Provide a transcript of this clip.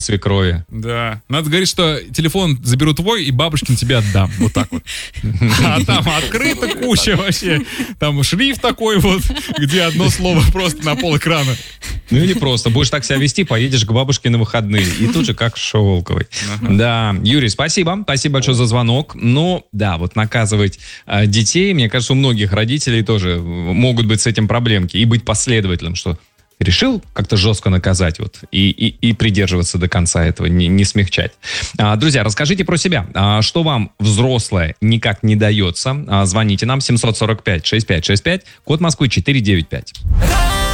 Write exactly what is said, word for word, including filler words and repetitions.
свекрови. Да. Надо говорить, что телефон заберу твой, и бабушкин тебе отдам. Вот так вот. А там открыта куча вообще. Там шрифт такой вот, где одно слово просто на пол экрана. Ну или просто. Будешь так себя вести, поедешь к бабушке на выходные. И тут же как шоу Волковой. Ага. Да. Юрий, спасибо. Спасибо большое за звонок. Но, да, вот наказывать э, детей, мне кажется, у многих родителей тоже могут быть с этим проблемки. И быть последовательным, что решил как-то жестко наказать вот, и, и, и придерживаться до конца этого, не, не смягчать. А, друзья, расскажите про себя. А, что вам, взрослое, никак не дается? А, звоните нам семь четыре пять шесть пять шесть пять, код Москвы четыре девять пять.